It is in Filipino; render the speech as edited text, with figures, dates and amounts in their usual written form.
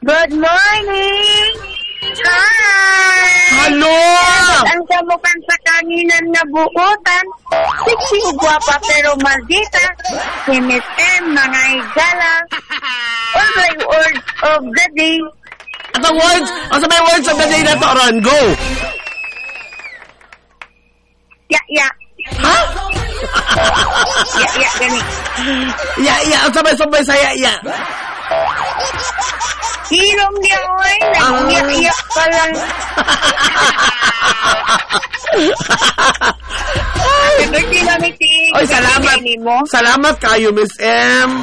Good morning! Hi! Hello! Ang kamukhan sa kaninan na buutan. Siksi guwapa pero maldita. Si Miss M, mga igala. All my words of the day. At ang words, ang sabay words of the day na to, Ron, go! Ya. Ha? Ya, gani. Ya, ang sabay-sabay sa ya. Hirong niya, oy. Nag-iyak-iyak pa lang. Happy birthday, Mami T. Oy, salamat. Salamat kayo, Miss M.